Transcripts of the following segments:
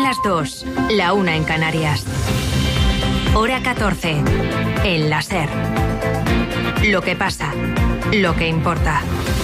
las 2, la 1 en Canarias. Hora 14, en la SER. Lo que pasa, lo que importa.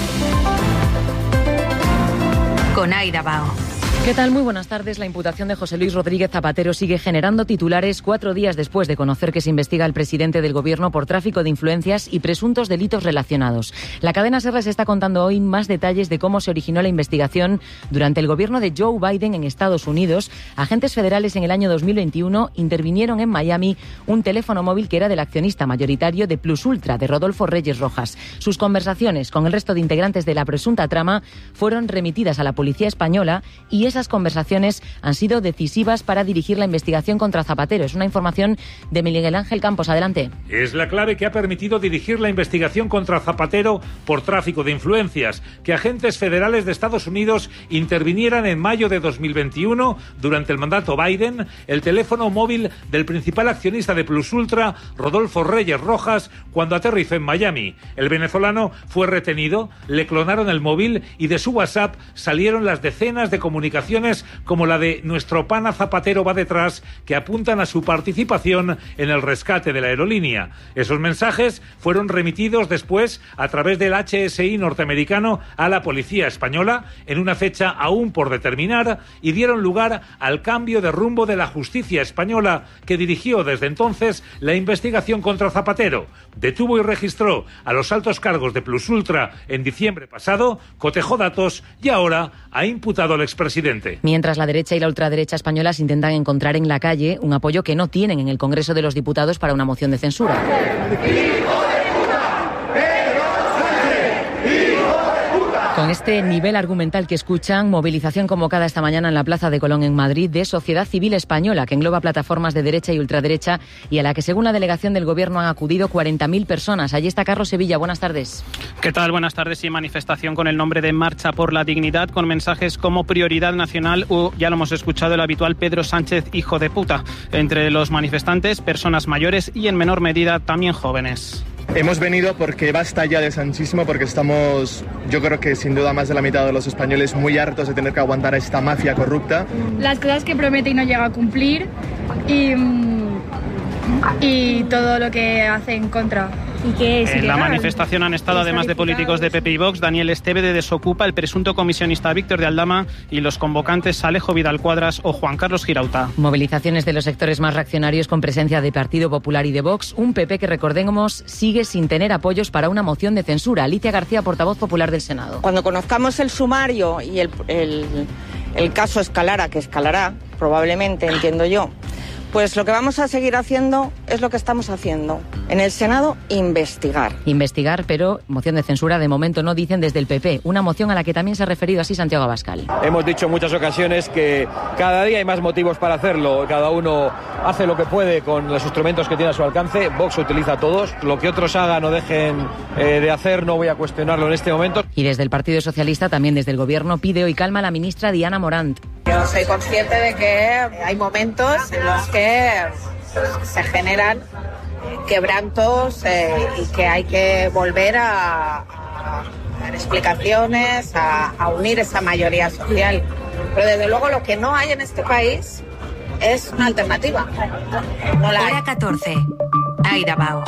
Con Aida Bao. ¿Qué tal? Muy buenas tardes. La imputación de José Luis Rodríguez Zapatero sigue generando titulares 4 días después de conocer que se investiga al presidente del Gobierno por tráfico de influencias y presuntos delitos relacionados. La cadena SER les está contando hoy más detalles de cómo se originó la investigación durante el gobierno de Joe Biden en Estados Unidos. Agentes federales en el año 2021 intervinieron en Miami un teléfono móvil que era del accionista mayoritario de Plus Ultra, de Rodolfo Reyes Rojas. Sus conversaciones con el resto de integrantes de la presunta trama fueron remitidas a la policía española y esas conversaciones han sido decisivas para dirigir la investigación contra Zapatero. Es una información de Miguel Ángel Campos. Adelante. Es la clave que ha permitido dirigir la investigación contra Zapatero por tráfico de influencias, que agentes federales de Estados Unidos intervinieran en mayo de 2021, durante el mandato Biden, el teléfono móvil del principal accionista de Plus Ultra, Rodolfo Reyes Rojas, cuando aterrizó en Miami. El venezolano fue retenido, le clonaron el móvil y de su WhatsApp salieron las decenas de comunicaciones como la de "Nuestro pana Zapatero va detrás", que apuntan a su participación en el rescate de la aerolínea. Esos mensajes fueron remitidos después a través del HSI norteamericano a la policía española en una fecha aún por determinar y dieron lugar al cambio de rumbo de la justicia española, que dirigió desde entonces la investigación contra Zapatero. Detuvo y registró a los altos cargos de Plus Ultra en diciembre pasado, cotejó datos y ahora ha imputado al expresidente. Mientras la derecha y la ultraderecha españolas intentan encontrar en la calle un apoyo que no tienen en el Congreso de los Diputados para una moción de censura. Con este nivel argumental que escuchan, movilización convocada esta mañana en la Plaza de Colón en Madrid de Sociedad Civil Española, que engloba plataformas de derecha y ultraderecha y a la que, según la delegación del Gobierno, han acudido 40.000 personas. Allí está Carlos Sevilla. Buenas tardes. ¿Qué tal? Buenas tardes. Y manifestación con el nombre de Marcha por la Dignidad, con mensajes como prioridad nacional o, ya lo hemos escuchado, el habitual Pedro Sánchez, hijo de puta. Entre los manifestantes, personas mayores y, en menor medida, también jóvenes. Hemos venido porque basta ya de sanchismo, porque estamos, yo creo que sin duda más de la mitad de los españoles, muy hartos de tener que aguantar a esta mafia corrupta. Las cosas que promete y no llega a cumplir y todo lo que hace en contra. ¿Y qué es? En la manifestación han estado, además de políticos de PP y Vox, Daniel Esteve de Desocupa, el presunto comisionista Víctor de Aldama y los convocantes Alejo Vidal Cuadras o Juan Carlos Girauta. Movilizaciones de los sectores más reaccionarios con presencia de Partido Popular y de Vox. Un PP que, recordemos, sigue sin tener apoyos para una moción de censura. Alicia García, portavoz popular del Senado. Cuando conozcamos el sumario y el caso escalara, que escalará probablemente, entiendo yo, pues lo que vamos a seguir haciendo es lo que estamos haciendo. En el Senado, investigar. Investigar, pero moción de censura de momento no, dicen desde el PP. Una moción a la que también se ha referido así Santiago Abascal. Hemos dicho en muchas ocasiones que cada día hay más motivos para hacerlo. Cada uno hace lo que puede con los instrumentos que tiene a su alcance. Vox utiliza todos. Lo que otros hagan o dejen de hacer no voy a cuestionarlo en este momento. Y desde el Partido Socialista, también desde el Gobierno, pide hoy calma a la ministra Diana Morant. Yo soy consciente de que hay momentos en los que se generan quebrantos y que hay que volver a dar explicaciones, a unir esa mayoría social. Pero desde luego lo que no hay en este país es una alternativa. No la hay. Hora 14. Aida Bao.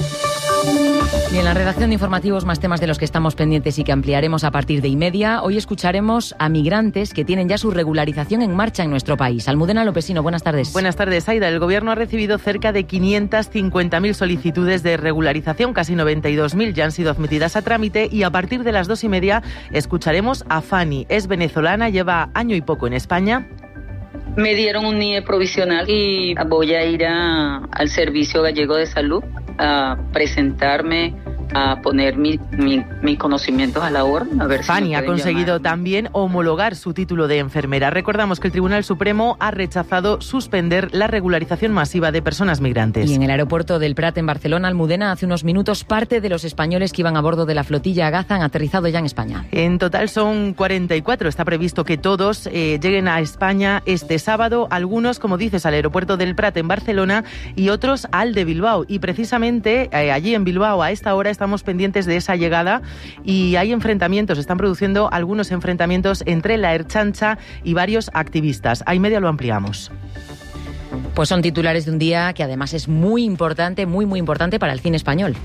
Y en la redacción de informativos, más temas de los que estamos pendientes y que ampliaremos a partir de 1:30. Hoy escucharemos a migrantes que tienen ya su regularización en marcha en nuestro país. Almudena Lopesino, buenas tardes. Buenas tardes, Aida. El Gobierno ha recibido cerca de 550.000 solicitudes de regularización, casi 92.000 ya han sido admitidas a trámite y a partir de las 2:30 escucharemos a Fanny. Es venezolana, lleva año y poco en España. Me dieron un NIE provisional y voy a ir al Servicio Gallego de Salud a presentarme, a poner mis conocimientos a la orden. A ver Fanny si ha conseguido también homologar su título de enfermera. Recordamos que el Tribunal Supremo ha rechazado suspender la regularización masiva de personas migrantes. Y en el aeropuerto del Prat, en Barcelona, Almudena, hace unos minutos, parte de los españoles que iban a bordo de la flotilla Gaza han aterrizado ya en España. En total son 44. Está previsto que todos lleguen a España este sábado. Algunos, como dices, al aeropuerto del Prat en Barcelona y otros al de Bilbao. Y precisamente allí en Bilbao, a esta hora, están estamos pendientes de esa llegada y hay enfrentamientos, están produciendo algunos enfrentamientos entre la Ertzaintza y varios activistas. A y media lo ampliamos. Pues son titulares de un día que además es muy importante, muy importante para el cine español.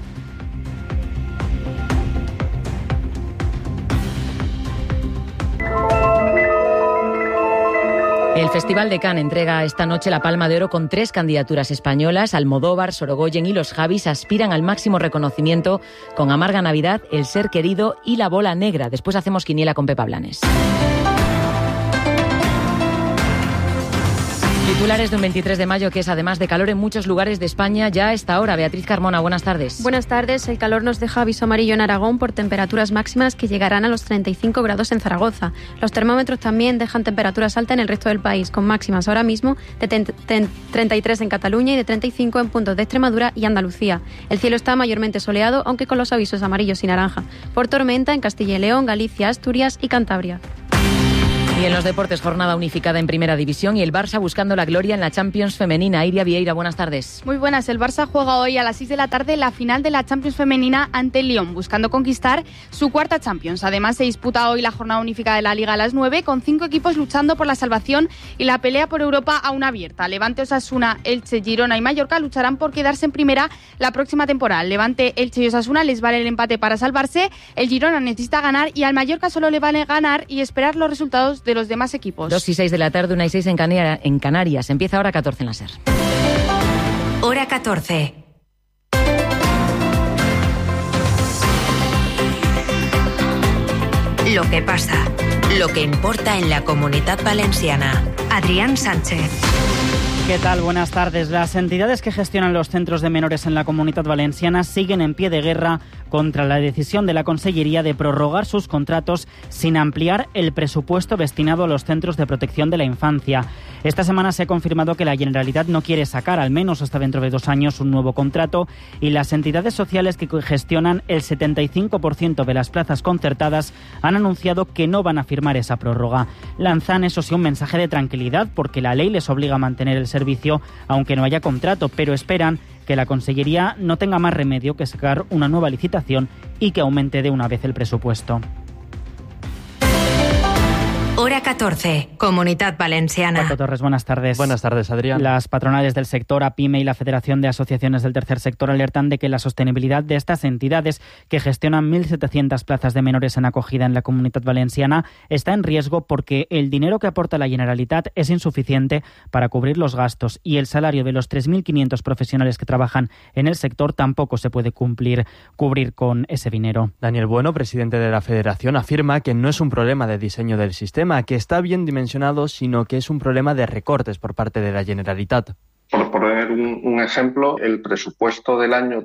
El Festival de Cannes entrega esta noche la Palma de Oro con 3 candidaturas españolas. Almodóvar, Sorogoyen y Los Javis aspiran al máximo reconocimiento con Amarga Navidad, El Ser Querido y La Bola Negra. Después hacemos quiniela con Pepa Blanes. Titulares de un 23 de mayo que es además de calor en muchos lugares de España ya a esta hora. Beatriz Carmona, buenas tardes. Buenas tardes. El calor nos deja aviso amarillo en Aragón por temperaturas máximas que llegarán a los 35 grados en Zaragoza. Los termómetros también dejan temperaturas altas en el resto del país, con máximas ahora mismo de 33 en Cataluña y de 35 en puntos de Extremadura y Andalucía. El cielo está mayormente soleado, aunque con los avisos amarillos y naranja por tormenta en Castilla y León, Galicia, Asturias y Cantabria. Y en los deportes, jornada unificada en Primera División y el Barça buscando la gloria en la Champions femenina. Iria Vieira, buenas tardes. Muy buenas. El Barça juega hoy a las 6 de la tarde la final de la Champions femenina ante el Lyon, buscando conquistar su cuarta Champions. Además, se disputa hoy la jornada unificada de la Liga a las 9, con 5 equipos luchando por la salvación y la pelea por Europa aún abierta. Levante, Osasuna, Elche, Girona y Mallorca lucharán por quedarse en primera la próxima temporada. Levante, Elche y Osasuna les vale el empate para salvarse. El Girona necesita ganar y al Mallorca solo le vale ganar y esperar los resultados de los demás equipos. 2 y 6 de la tarde, 1 y 6 en Canarias. Empieza hora 14 en la SER. Hora 14. Lo que pasa, lo que importa en la Comunitat Valenciana. Adrián Sánchez. ¿Qué tal? Buenas tardes. Las entidades que gestionan los centros de menores en la Comunitat Valenciana siguen en pie de guerra contra la decisión de la Consellería de prorrogar sus contratos sin ampliar el presupuesto destinado a los centros de protección de la infancia. Esta semana se ha confirmado que la Generalitat no quiere sacar, al menos hasta dentro de 2 años, un nuevo contrato y las entidades sociales que gestionan el 75% de las plazas concertadas han anunciado que no van a firmar esa prórroga. Lanzan, eso sí, un mensaje de tranquilidad porque la ley les obliga a mantener el servicio aunque no haya contrato, pero esperan que la Consellería no tenga más remedio que sacar una nueva licitación y que aumente de una vez el presupuesto. Hora 14, Comunitat Valenciana. Paco Torres, buenas tardes. Buenas tardes, Adrián. Las patronales del sector, APIME y la Federación de Asociaciones del Tercer Sector alertan de que la sostenibilidad de estas entidades, que gestionan 1.700 plazas de menores en acogida en la Comunitat Valenciana, está en riesgo porque el dinero que aporta la Generalitat es insuficiente para cubrir los gastos y el salario de los 3.500 profesionales que trabajan en el sector tampoco se puede cubrir con ese dinero. Daniel Bueno, presidente de la Federación, afirma que no es un problema de diseño del sistema, que está bien dimensionado, sino que es un problema de recortes por parte de la Generalitat. Por poner un ejemplo, el presupuesto del año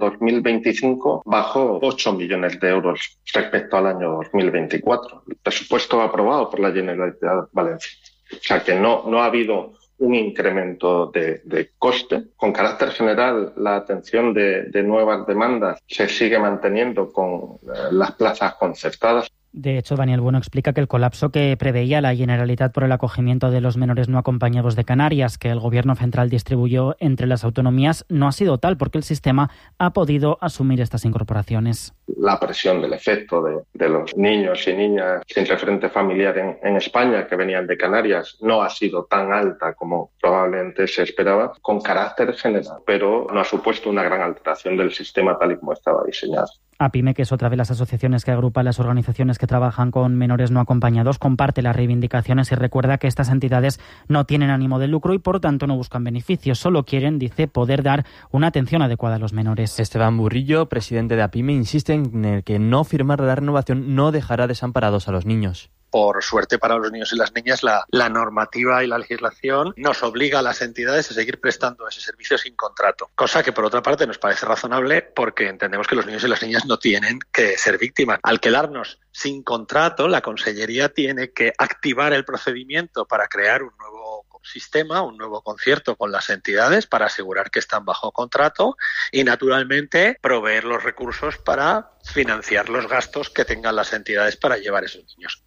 2025 bajó 8 millones de euros respecto al año 2024. El presupuesto aprobado por la Generalitat Valenciana. O sea que no ha habido un incremento de coste. Con carácter general, la atención de nuevas demandas se sigue manteniendo con las plazas concertadas. De hecho, Daniel Bueno explica que el colapso que preveía la Generalitat por el acogimiento de los menores no acompañados de Canarias, que el Gobierno central distribuyó entre las autonomías, no ha sido tal porque el sistema ha podido asumir estas incorporaciones. La presión del efecto de los niños y niñas sin referente familiar en España que venían de Canarias no ha sido tan alta como probablemente se esperaba con carácter general, pero no ha supuesto una gran alteración del sistema tal y como estaba diseñado. APIME, que es otra de las asociaciones que agrupa las organizaciones que trabajan con menores no acompañados, comparte las reivindicaciones y recuerda que estas entidades no tienen ánimo de lucro y por tanto no buscan beneficios, solo quieren, dice, poder dar una atención adecuada a los menores. Esteban Burrillo, presidente de APIME, insiste en el que no firmar la renovación no dejará desamparados a los niños. Por suerte para los niños y las niñas, la normativa y la legislación nos obliga a las entidades a seguir prestando ese servicio sin contrato. Cosa que, por otra parte, nos parece razonable porque entendemos que los niños y las niñas no tienen que ser víctimas. Al quedarnos sin contrato, la Consellería tiene que activar el procedimiento para crear un nuevo sistema, un nuevo concierto con las entidades para asegurar que están bajo contrato y, naturalmente, proveer los recursos para financiar los gastos que tengan las entidades para llevar esos niños.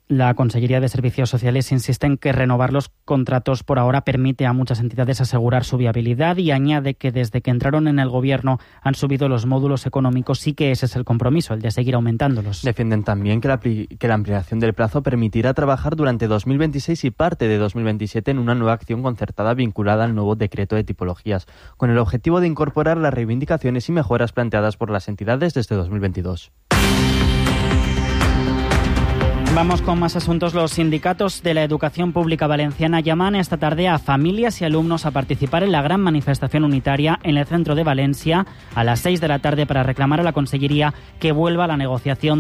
La Consellería de Servicios Sociales insiste en que renovar los contratos por ahora permite a muchas entidades asegurar su viabilidad y añade que desde que entraron en el Gobierno han subido los módulos económicos y que ese es el compromiso, el de seguir aumentándolos. Defienden también que la ampliación del plazo permitirá trabajar durante 2026 y parte de 2027 en una nueva acción concertada vinculada al nuevo decreto de tipologías, con el objetivo de incorporar las reivindicaciones y mejoras planteadas por las entidades desde 2022. Vamos con más asuntos. Los sindicatos de la educación pública valenciana llaman esta tarde a familias y alumnos a participar en la gran manifestación unitaria en el centro de Valencia a las 6 de la tarde para reclamar a la Consellería que vuelva a la negociación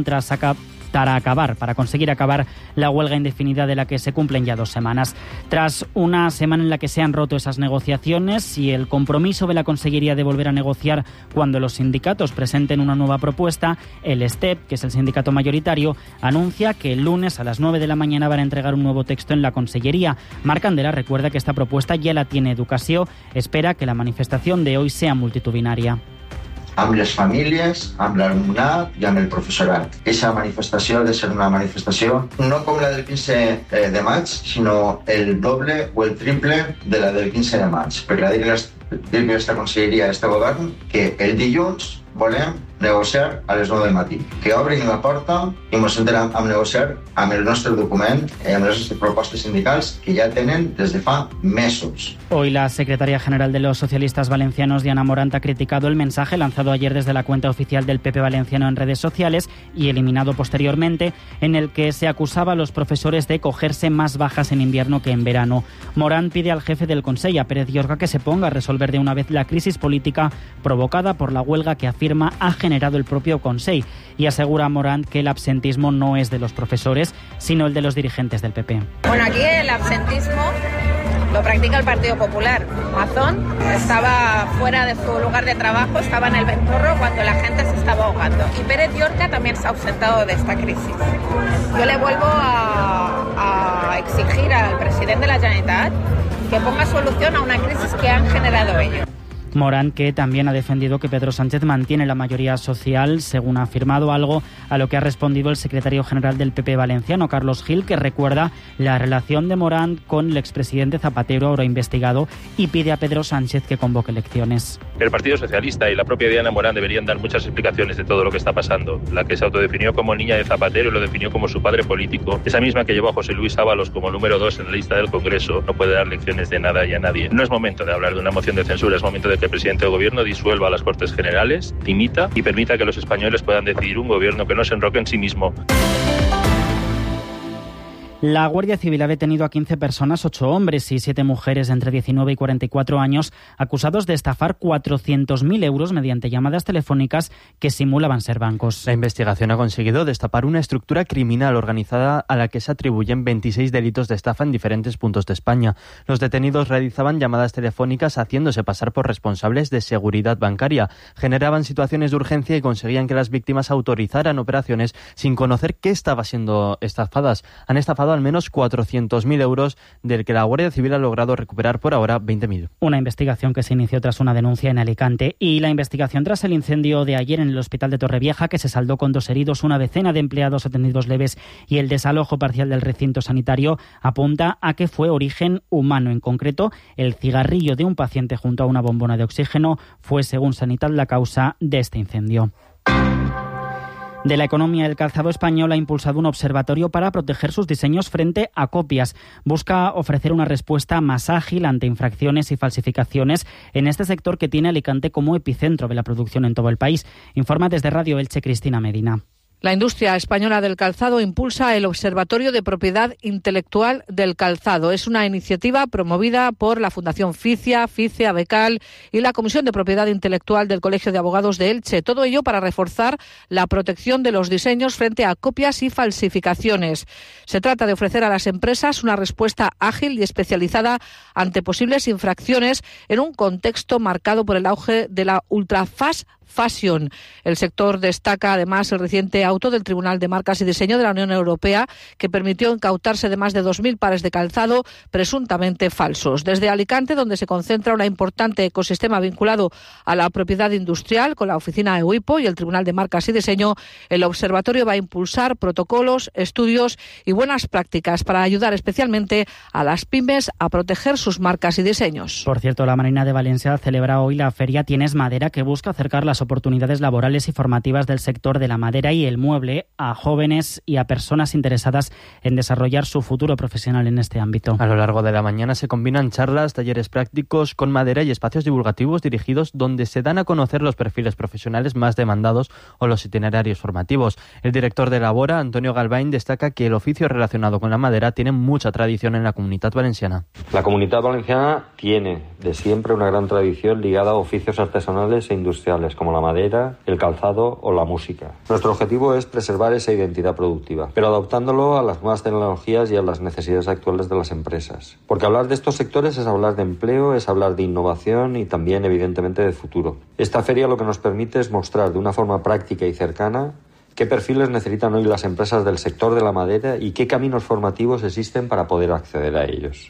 para conseguir acabar la huelga indefinida de la que se cumplen ya 2 semanas. Tras una semana en la que se han roto esas negociaciones y el compromiso de la Consellería de volver a negociar cuando los sindicatos presenten una nueva propuesta, el STEP, que es el sindicato mayoritario, anuncia que el lunes a las 9 de la mañana van a entregar un nuevo texto en la Consellería. Marc Candela recuerda que esta propuesta ya la tiene Educació. Espera que la manifestación de hoy sea multitudinaria. Amb les famílies, amb l'alumnat i amb el professorat. Aquesta manifestació ha de ser una manifestació no com la del 15 de maig, sinó el doble o el triple de la del 15 de maig. Perquè dir a esta conselleria, a este govern, que el dilluns volem negociar a les 9 del matí. Que obrin la porta i ens entrem a negociar amb el nostre document, amb les propostes sindicals que ja tenen des de fa mesos. Hoy la secretaria general de los socialistas valencianos, Diana Morant, ha criticado el mensaje lanzado ayer desde la cuenta oficial del PP valenciano en redes sociales y eliminado posteriormente, en el que se acusaba a los profesores de cogerse más bajas en invierno que en verano. Morant pide al jefe del Consell, a Pérez Llorca, que se ponga a resolver de una vez la crisis política provocada por la huelga que afirma ha generado el propio Consell, y asegura Morant que el absentismo no es de los profesores, sino el de los dirigentes del PP. Bueno, aquí el absentismo lo practica el Partido Popular. Mazón estaba fuera de su lugar de trabajo, estaba en el Ventorro cuando la gente se estaba ahogando. Y Pérez Llorca también se ha ausentado de esta crisis. Yo le vuelvo a exigir al presidente de la Generalitat que ponga solución a una crisis que han generado ellos. Morant, que también ha defendido que Pedro Sánchez mantiene la mayoría social, según ha afirmado, algo a lo que ha respondido el secretario general del PP valenciano, Carlos Gil, que recuerda la relación de Morant con el expresidente Zapatero, ahora investigado, y pide a Pedro Sánchez que convoque elecciones. El Partido Socialista y la propia Diana Morant deberían dar muchas explicaciones de todo lo que está pasando. La que se autodefinió como niña de Zapatero y lo definió como su padre político, esa misma que llevó a José Luis Ábalos como número 2 en la lista del Congreso, no puede dar lecciones de nada y a nadie. No es momento de hablar de una moción de censura, es momento de que el presidente del Gobierno disuelva las Cortes Generales, dimita y permita que los españoles puedan decidir un gobierno que no se enroque en sí mismo. La Guardia Civil ha detenido a 15 personas, 8 hombres y 7 mujeres de entre 19 y 44 años, acusados de estafar 400.000 euros mediante llamadas telefónicas que simulaban ser bancos. La investigación ha conseguido destapar una estructura criminal organizada a la que se atribuyen 26 delitos de estafa en diferentes puntos de España. Los detenidos realizaban llamadas telefónicas haciéndose pasar por responsables de seguridad bancaria, generaban situaciones de urgencia y conseguían que las víctimas autorizaran operaciones sin conocer qué estaba siendo estafadas. Han estafado al menos 400.000 euros, del que la Guardia Civil ha logrado recuperar por ahora 20.000. Una investigación que se inició tras una denuncia en Alicante, y la investigación tras el incendio de ayer en el Hospital de Torrevieja, que se saldó con 2 heridos, una decena de empleados atendidos leves y el desalojo parcial del recinto sanitario, apunta a que fue origen humano. En concreto, el cigarrillo de un paciente junto a una bombona de oxígeno fue, según Sanitat, la causa de este incendio. De la economía, el calzado español ha impulsado un observatorio para proteger sus diseños frente a copias. Busca ofrecer una respuesta más ágil ante infracciones y falsificaciones en este sector que tiene Alicante como epicentro de la producción en todo el país. Informa desde Radio Elche Cristina Medina. La industria española del calzado impulsa el Observatorio de Propiedad Intelectual del Calzado. Es una iniciativa promovida por la Fundación FICIA, ABECAL y la Comisión de Propiedad Intelectual del Colegio de Abogados de Elche. Todo ello para reforzar la protección de los diseños frente a copias y falsificaciones. Se trata de ofrecer a las empresas una respuesta ágil y especializada ante posibles infracciones en un contexto marcado por el auge de la ultra fast fashion. El sector destaca además el reciente auto del Tribunal de Marcas y Diseño de la Unión Europea que permitió incautarse de más de 2.000 pares de calzado presuntamente falsos. Desde Alicante, donde se concentra un importante ecosistema vinculado a la propiedad industrial con la oficina EUIPO y el Tribunal de Marcas y Diseño, el observatorio va a impulsar protocolos, estudios y buenas prácticas para ayudar especialmente a las pymes a proteger sus marcas y diseños. Por cierto, la Marina de Valencia celebra hoy la feria Tienes Madera, que busca acercar las oportunidades laborales y formativas del sector de la madera y el mueble a jóvenes y a personas interesadas en desarrollar su futuro profesional en este ámbito. A lo largo de la mañana se combinan charlas, talleres prácticos con madera y espacios divulgativos dirigidos donde se dan a conocer los perfiles profesionales más demandados o los itinerarios formativos. El director de Labora, Antonio Galvain, destaca que el oficio relacionado con la madera tiene mucha tradición en la Comunitat Valenciana. La Comunitat Valenciana tiene de siempre una gran tradición ligada a oficios artesanales e industriales como la madera, el calzado o la música. Nuestro objetivo es preservar esa identidad productiva, pero adaptándolo a las nuevas tecnologías y a las necesidades actuales de las empresas. Porque hablar de estos sectores es hablar de empleo, es hablar de innovación y también, evidentemente, de futuro. Esta feria lo que nos permite es mostrar de una forma práctica y cercana qué perfiles necesitan hoy las empresas del sector de la madera y qué caminos formativos existen para poder acceder a ellos.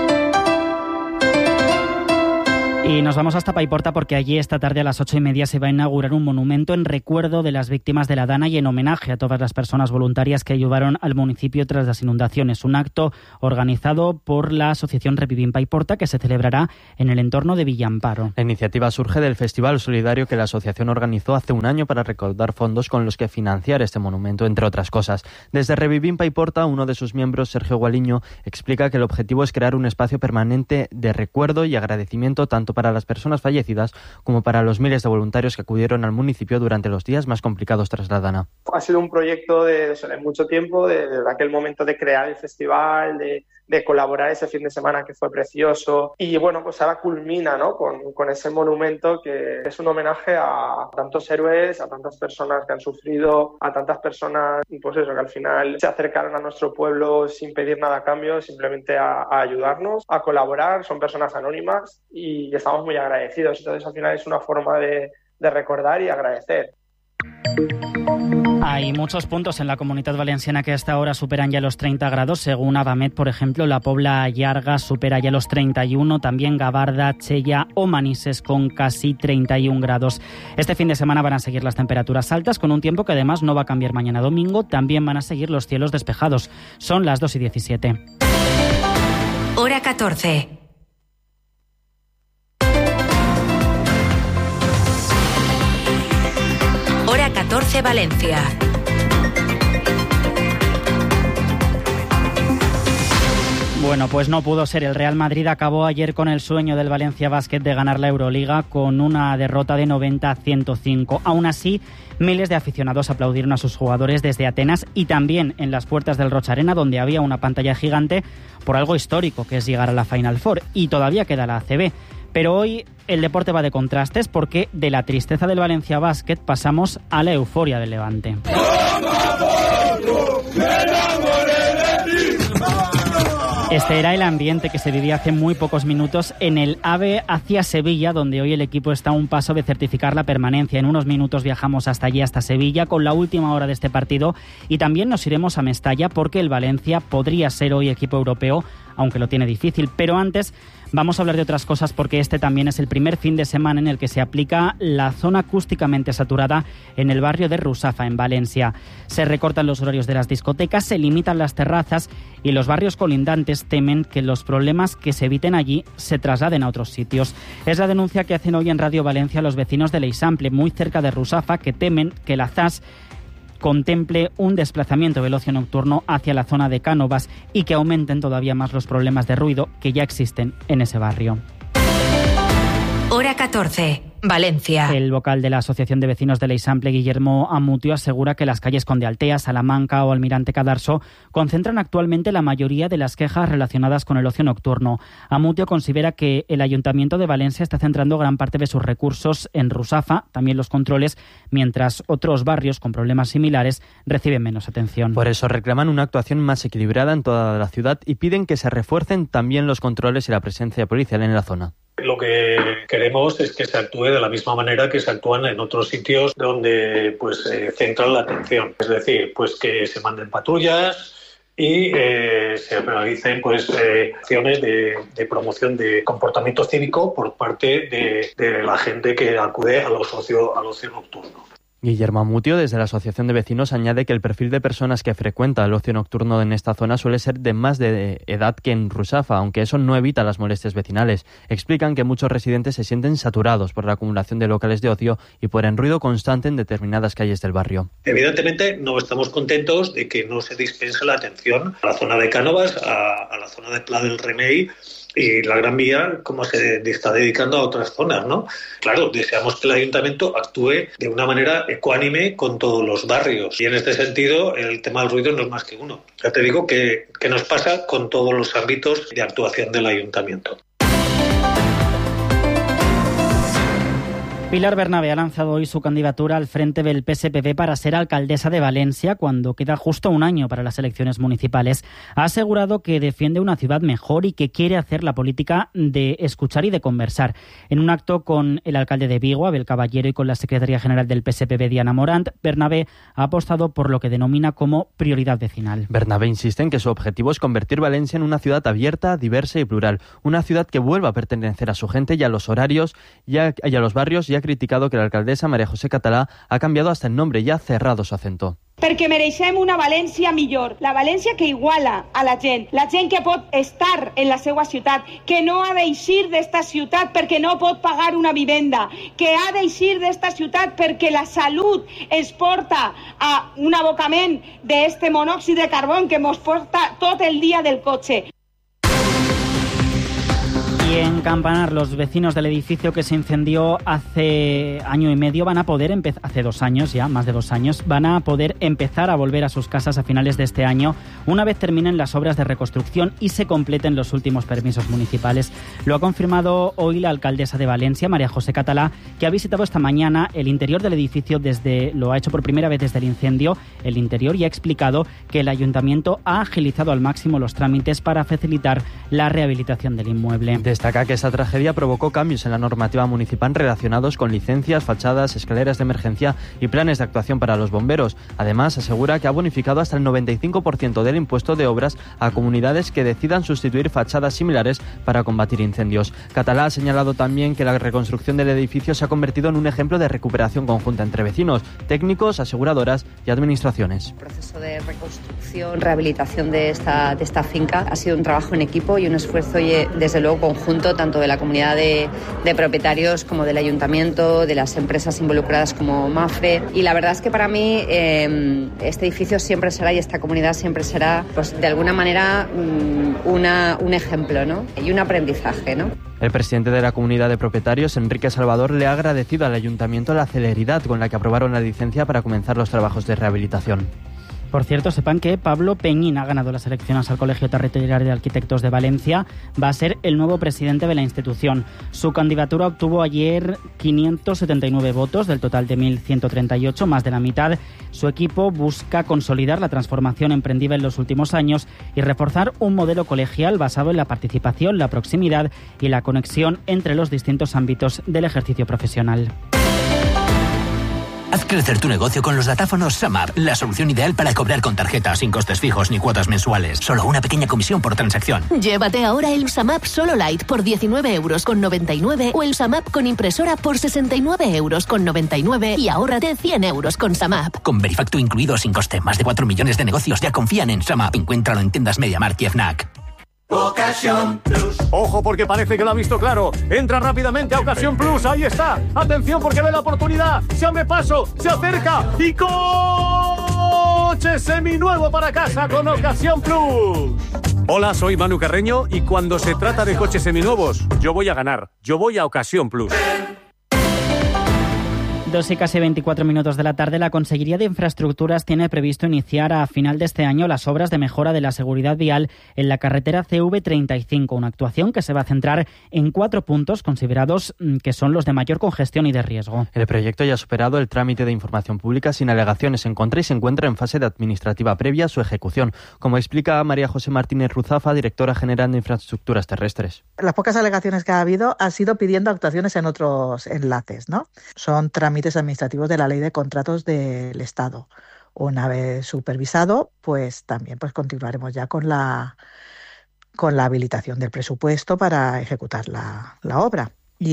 Y nos vamos hasta Paiporta porque allí esta tarde a las 8:30 se va a inaugurar un monumento en recuerdo de las víctimas de la Dana y en homenaje a todas las personas voluntarias que ayudaron al municipio tras las inundaciones. Un acto organizado por la asociación Revivim Paiporta que se celebrará en el entorno de Villamparo. La iniciativa surge del festival solidario que la asociación organizó hace un año para recaudar fondos con los que financiar este monumento, entre otras cosas. Desde Revivim Paiporta, uno de sus miembros, Sergio Gualiño, explica que el objetivo es crear un espacio permanente de recuerdo y agradecimiento tanto para las personas fallecidas como para los miles de voluntarios que acudieron al municipio durante los días más complicados tras la Dana. Ha sido un proyecto de mucho tiempo, de aquel momento de crear el festival, de colaborar ese fin de semana que fue precioso y bueno, pues ahora culmina, ¿no? con ese monumento que es un homenaje a tantos héroes, a tantas personas que han sufrido, a tantas personas pues eso, que al final se acercaron a nuestro pueblo sin pedir nada a cambio, simplemente a ayudarnos, a colaborar. Son personas anónimas y estamos muy agradecidos. Entonces al final es una forma de recordar y agradecer. Hay muchos puntos en la Comunitat Valenciana que hasta ahora superan ya los 30 grados. Según Avamet, por ejemplo, la Pobla Llarga supera ya los 31, también Gavarda, Chella o Manises con casi 31 grados. Este fin de semana van a seguir las temperaturas altas con un tiempo que además no va a cambiar mañana domingo. También van a seguir los cielos despejados. Son las 2:17. Hora 14. Hora 14 Valencia. Bueno, pues no pudo ser. El Real Madrid acabó ayer con el sueño del Valencia Basket de ganar la Euroliga con una derrota de 90-105. Aún así, miles de aficionados aplaudieron a sus jugadores desde Atenas y también en las puertas del Rocha Arena, donde había una pantalla gigante por algo histórico, que es llegar a la Final Four. Y todavía queda la ACB. Pero hoy el deporte va de contrastes porque de la tristeza del Valencia Basket pasamos a la euforia del Levante. Este era el ambiente que se vivía hace muy pocos minutos en el AVE hacia Sevilla, donde hoy el equipo está a un paso de certificar la permanencia. En unos minutos viajamos hasta allí, hasta Sevilla, con la última hora de este partido y también nos iremos a Mestalla porque el Valencia podría ser hoy equipo europeo, aunque lo tiene difícil. Pero antes vamos a hablar de otras cosas porque este también es el primer fin de semana en el que se aplica la zona acústicamente saturada en el barrio de Rusafa, en Valencia. Se recortan los horarios de las discotecas, se limitan las terrazas y los barrios colindantes temen que los problemas que se eviten allí se trasladen a otros sitios. Es la denuncia que hacen hoy en Radio Valencia los vecinos de L'Eixample, muy cerca de Rusafa, que temen que la ZAS contemple un desplazamiento del ocio nocturno hacia la zona de Cánovas y que aumenten todavía más los problemas de ruido que ya existen en ese barrio. Hora 14, Valencia. El vocal de la Asociación de Vecinos de L'Eixample, Guillermo Amutio, asegura que las calles Conde Altea, Salamanca o Almirante Cadarso concentran actualmente la mayoría de las quejas relacionadas con el ocio nocturno. Amutio considera que el Ayuntamiento de Valencia está centrando gran parte de sus recursos en Rusafa, también los controles, mientras otros barrios con problemas similares reciben menos atención. Por eso reclaman una actuación más equilibrada en toda la ciudad y piden que se refuercen también los controles y la presencia policial en la zona. Lo que queremos es que se actúe de la misma manera que se actúan en otros sitios donde centran la atención. Es decir, que se manden patrullas y se realicen acciones de promoción de comportamiento cívico por parte de la gente que acude al ocio nocturno. Guillermo Amutio, desde la Asociación de Vecinos, añade que el perfil de personas que frecuenta el ocio nocturno en esta zona suele ser de más de edad que en Rusafa, aunque eso no evita las molestias vecinales. Explican que muchos residentes se sienten saturados por la acumulación de locales de ocio y por el ruido constante en determinadas calles del barrio. Evidentemente no estamos contentos de que no se dispense la atención a la zona de Cánovas, a la zona de Pla del Remei y la Gran Vía, como se está dedicando a otras zonas, ¿no? Claro, deseamos que el ayuntamiento actúe de una manera ecuánime con todos los barrios y en este sentido el tema del ruido no es más que uno. Ya te digo que nos pasa con todos los ámbitos de actuación del ayuntamiento. Pilar Bernabé ha lanzado hoy su candidatura al frente del PSPB para ser alcaldesa de Valencia cuando queda justo un año para las elecciones municipales. Ha asegurado que defiende una ciudad mejor y que quiere hacer la política de escuchar y de conversar. En un acto con el alcalde de Vigo, Abel Caballero, y con la secretaria general del PSPB, Diana Morant, Bernabé ha apostado por lo que denomina como prioridad vecinal. Bernabé insiste en que su objetivo es convertir Valencia en una ciudad abierta, diversa y plural. Una ciudad que vuelva a pertenecer a su gente y a los horarios y a los barrios, y ha criticado que la alcaldesa María José Català ha cambiado hasta el nombre y ha cerrado su acento. Perquè mereixem una València millor, la València que iguala a la gent que pot estar en la seva ciutat, que no ha d'eixir d'esta ciutat perquè no pot pagar una vivenda, que ha d'eixir d'esta ciutat perquè la salut es porta a un abocament d'este monòxid de carbó que mos porta tot el dia del cotxe. Y en Campanar, los vecinos del edificio que se incendió hace año y medio van a poder hace 2 años ya, más de 2 años, van a poder empezar a volver a sus casas a finales de este año, una vez terminen las obras de reconstrucción y se completen los últimos permisos municipales. Lo ha confirmado hoy la alcaldesa de Valencia, María José Català, que ha visitado esta mañana el interior del edificio lo ha hecho por primera vez desde el incendio, el interior, y ha explicado que el ayuntamiento ha agilizado al máximo los trámites para facilitar la rehabilitación del inmueble. Destaca que esta tragedia provocó cambios en la normativa municipal relacionados con licencias, fachadas, escaleras de emergencia y planes de actuación para los bomberos. Además, asegura que ha bonificado hasta el 95% del impuesto de obras a comunidades que decidan sustituir fachadas similares para combatir incendios. Català ha señalado también que la reconstrucción del edificio se ha convertido en un ejemplo de recuperación conjunta entre vecinos, técnicos, aseguradoras y administraciones. El proceso de reconstrucción, rehabilitación de esta finca ha sido un trabajo en equipo y un esfuerzo, desde luego, conjunto, tanto de la comunidad de propietarios como del ayuntamiento, de las empresas involucradas como Mafre. Y la verdad es que para mí este edificio siempre será, y esta comunidad siempre será, pues de alguna manera, un ejemplo, ¿no? Y un aprendizaje, ¿no? El presidente de la comunidad de propietarios, Enrique Salvador, le ha agradecido al ayuntamiento la celeridad con la que aprobaron la licencia para comenzar los trabajos de rehabilitación. Por cierto, sepan que Pablo Peñín ha ganado las elecciones al Colegio Territorial de Arquitectos de Valencia. Va a ser el nuevo presidente de la institución. Su candidatura obtuvo ayer 579 votos del total de 1.138, más de la mitad. Su equipo busca consolidar la transformación emprendida en los últimos años y reforzar un modelo colegial basado en la participación, la proximidad y la conexión entre los distintos ámbitos del ejercicio profesional. Haz crecer tu negocio con los datáfonos SumUp, la solución ideal para cobrar con tarjeta sin costes fijos ni cuotas mensuales. Solo una pequeña comisión por transacción. Llévate ahora el SumUp Solo Lite por 19,99 € o el SumUp con impresora por 69,99 € y ahórrate 100 € con SumUp. Con Verifacto incluido sin coste, más de 4 millones de negocios ya confían en SumUp. Encuéntralo en tiendas MediaMarkt y Fnac. Ocasión Plus. Ojo, porque parece que lo ha visto claro. Entra rápidamente a Ocasión Plus. Ahí está. Atención, porque ve la oportunidad. Se abre paso, se acerca y coche seminuevo para casa con Ocasión Plus. Hola, soy Manu Carreño y cuando se trata de coches seminuevos, yo voy a ganar. Yo voy a Ocasión Plus. 2 y casi 24 minutos de la tarde, la Consellería de Infraestructuras tiene previsto iniciar a final de este año las obras de mejora de la seguridad vial en la carretera CV35, una actuación que se va a centrar en 4 puntos considerados que son los de mayor congestión y de riesgo. El proyecto ya ha superado el trámite de información pública sin alegaciones en contra y se encuentra en fase de administrativa previa a su ejecución, como explica María José Martínez Ruzafa, directora general de Infraestructuras Terrestres. Las pocas alegaciones que ha habido han sido pidiendo actuaciones en otros enlaces, ¿no? Son trámites administrativos de la Ley de Contratos del Estado. Una vez supervisado, pues también continuaremos ya con la habilitación del presupuesto para ejecutar la obra.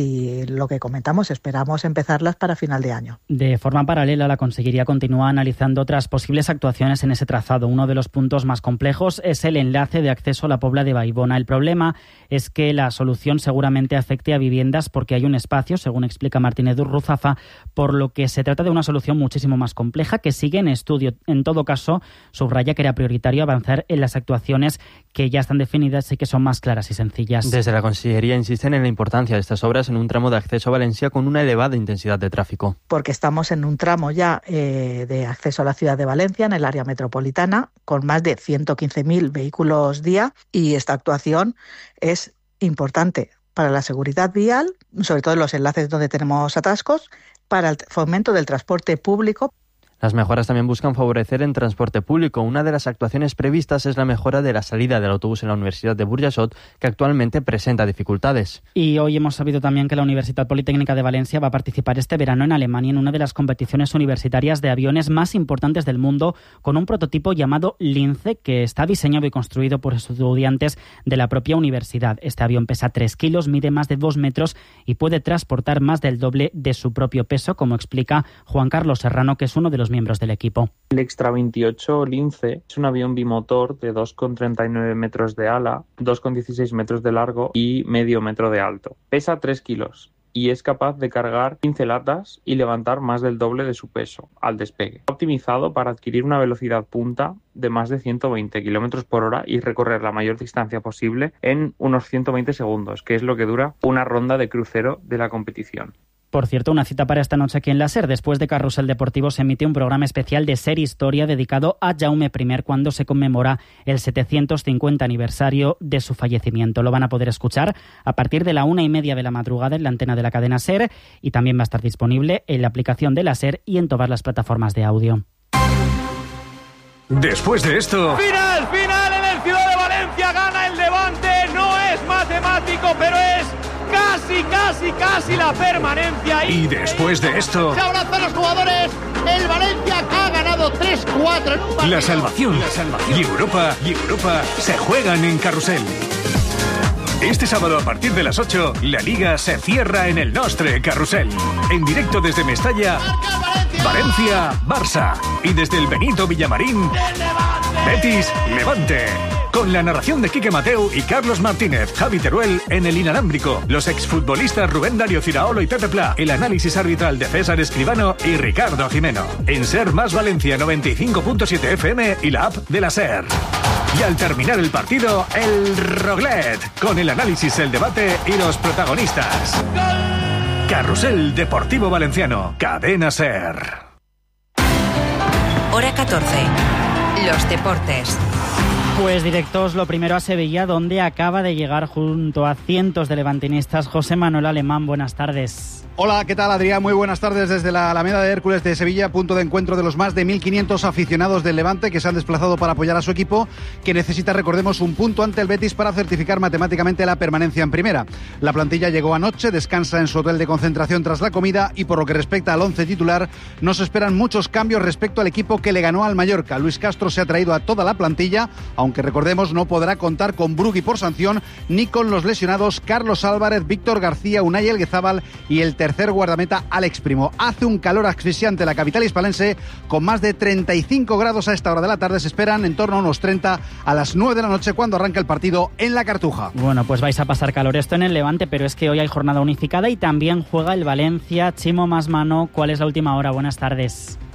Y lo que comentamos, esperamos empezarlas para final de año. De forma paralela, la Consellería continúa analizando otras posibles actuaciones en ese trazado. Uno de los puntos más complejos es el enlace de acceso a la Pobla de Baibona. El problema es que la solución seguramente afecte a viviendas porque hay un espacio, según explica Martínez Ruzafa, por lo que se trata de una solución muchísimo más compleja que sigue en estudio. En todo caso, subraya que era prioritario avanzar en las actuaciones que ya están definidas y que son más claras y sencillas. Desde la Consellería insisten en la importancia de estas obras en un tramo de acceso a Valencia con una elevada intensidad de tráfico. Porque estamos en un tramo ya de acceso a la ciudad de Valencia, en el área metropolitana, con más de 115.000 vehículos día, y esta actuación es importante para la seguridad vial, sobre todo en los enlaces donde tenemos atascos, para el fomento del transporte público. Las mejoras también buscan favorecer en transporte público. Una de las actuaciones previstas es la mejora de la salida del autobús en la Universidad de Burjassot, que actualmente presenta dificultades. Y hoy hemos sabido también que la Universidad Politécnica de Valencia va a participar este verano en Alemania en una de las competiciones universitarias de aviones más importantes del mundo, con un prototipo llamado Lince, que está diseñado y construido por estudiantes de la propia universidad. Este avión pesa 3 kilos, mide más de 2 metros y puede transportar más del doble de su propio peso, como explica Juan Carlos Serrano, que es uno de los miembros del equipo. El Extra 28 Lince es un avión bimotor de 2,39 metros de ala, 2,16 metros de largo y medio metro de alto. Pesa 3 kilos y es capaz de cargar 15 latas y levantar más del doble de su peso al despegue. Optimizado para adquirir una velocidad punta de más de 120 km por hora y recorrer la mayor distancia posible en unos 120 segundos, que es lo que dura una ronda de crucero de la competición. Por cierto, una cita para esta noche aquí en la SER. Después de Carrusel Deportivo se emite un programa especial de SER Historia dedicado a Jaume I cuando se conmemora el 750 aniversario de su fallecimiento. Lo van a poder escuchar a partir de la 1:30 de la madrugada en la antena de la cadena SER y también va a estar disponible en la aplicación de la SER y en todas las plataformas de audio. Después de esto... ¡Final en el Ciudad de Valencia! Gana el Levante. No es matemático, pero es... Casi la permanencia. Y después de esto... Se abrazan los jugadores. El Valencia ha ganado 3-4. La salvación y Europa se juegan en Carrusel. Este sábado a partir de las 8, la Liga se cierra en el Nostre Carrusel. En directo desde Mestalla, Valencia, Barça. Y desde el Benito Villamarín, Betis, Levante. Con la narración de Quique Mateu y Carlos Martínez, Javi Teruel en el inalámbrico, los exfutbolistas Rubén Darío Ciraolo y Tete Pla, el análisis arbitral de César Escribano y Ricardo Jimeno. En SER más Valencia 95.7 FM y la app de la SER. Y al terminar el partido, el Roglet, con el análisis, el debate y los protagonistas. Carrusel Deportivo Valenciano, Cadena SER. Hora 14. Los deportes. Pues directos, lo primero a Sevilla, donde acaba de llegar junto a cientos de levantinistas José Manuel Alemán. Buenas tardes. Hola, ¿qué tal, Adrián? Muy buenas tardes desde la Alameda de Hércules de Sevilla, punto de encuentro de los más de 1.500 aficionados del Levante que se han desplazado para apoyar a su equipo, que necesita, recordemos, un punto ante el Betis para certificar matemáticamente la permanencia en primera. La plantilla llegó anoche, descansa en su hotel de concentración tras la comida y por lo que respecta al 11 titular, no se esperan muchos cambios respecto al equipo que le ganó al Mallorca. Luis Castro se ha traído a toda la plantilla, aunque recordemos no podrá contar con Brugui por sanción ni con los lesionados Carlos Álvarez, Víctor García, Unai Elguezábal y el tercer guardameta Alex Primo. Hace un calor asfixiante en la capital hispalense con más de 35 grados a esta hora de la tarde. Se esperan en torno a unos 30 a las 9 de la noche cuando arranca el partido en la Cartuja. Bueno, pues vais a pasar calor esto en el Levante, pero es que hoy hay jornada unificada y también juega el Valencia. Chimo Masmano, ¿cuál es la última hora? Buenas tardes.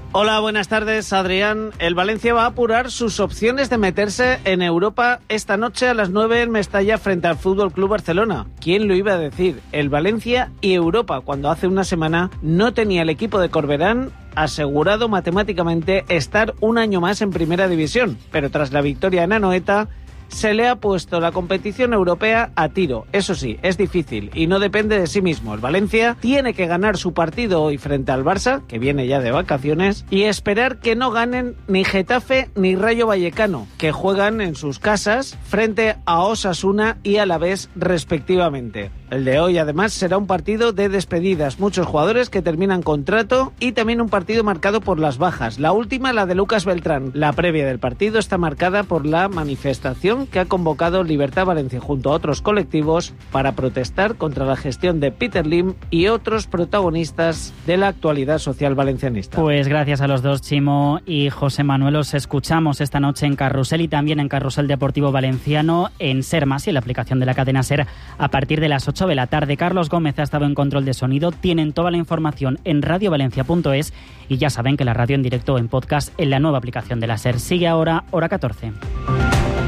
Hola, buenas tardes, Adrián. El Valencia va a apurar sus opciones de meterse en Europa esta noche a las 9 en Mestalla frente al FC Barcelona. ¿Quién lo iba a decir? El Valencia y Europa, cuando hace una semana no tenía el equipo de Corberán asegurado matemáticamente estar un año más en Primera División. Pero tras la victoria en Anoeta, se le ha puesto la competición europea a tiro. Eso sí, es difícil y no depende de sí mismo. El Valencia tiene que ganar su partido hoy frente al Barça, que viene ya de vacaciones, y esperar que no ganen ni Getafe ni Rayo Vallecano, que juegan en sus casas frente a Osasuna y Alavés respectivamente. El de hoy, además, será un partido de despedidas. Muchos jugadores que terminan contrato y también un partido marcado por las bajas. La última, la de Lucas Beltrán. La previa del partido está marcada por la manifestación que ha convocado Libertad Valencia junto a otros colectivos para protestar contra la gestión de Peter Lim y otros protagonistas de la actualidad social valencianista. Pues gracias a los dos, Chimo y José Manuel. Os escuchamos esta noche en Carrusel y también en Carrusel Deportivo Valenciano, en Ser Más y en la aplicación de la cadena Ser a partir de las 8 de la tarde. Carlos Gómez ha estado en control de sonido. Tienen toda la información en radiovalencia.es y ya saben que la radio en directo o en podcast en la nueva aplicación de la Ser. Sigue ahora Hora 14.